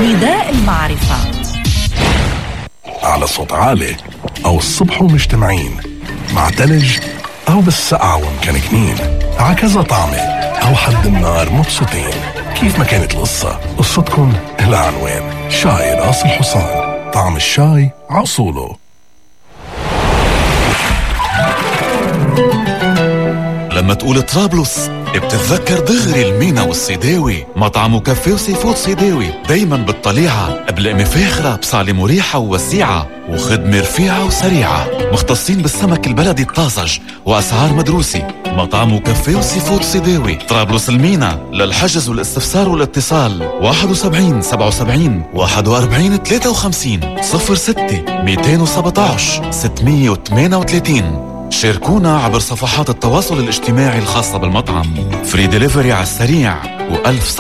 نداء المعرفة. على صوت عالي أو الصبح ومجتمعين، مع تلج أو بالسقعة ومكنكنين، عكذا طعمة أو حد النار مبسوطين. كيف ما كانت القصة، قصتكن لها عنوان. شاي راس الحصان، طعم الشاي عصوله. لما تقول طرابلس بتتذكر دغري المينا والصيداوي. مطعم وكافيه وسي فود صيداوي دايما بالطليعة، بلقمة فاخرة بصالة مريحة ووسيعة وخدمة رفيعة وسريعة. مختصين بالسمك البلدي الطازج وأسعار مدروسة. مطعم وكافيه وسي فود صيداوي، طرابلس المينا. للحجز والاستفسار والاتصال 71 77 41 53 06 217 638. شاركونا عبر صفحات التواصل الاجتماعي الخاصة بالمطعم. فري ديليفري على السريع و1000